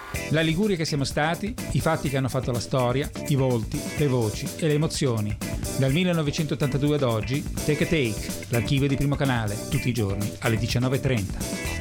La Liguria che siamo stati, i fatti che hanno fatto la storia, i volti, le voci e le emozioni. Dal 1982 ad oggi, Take a Take, l'archivio di Primo Canale, tutti i giorni alle 19:30.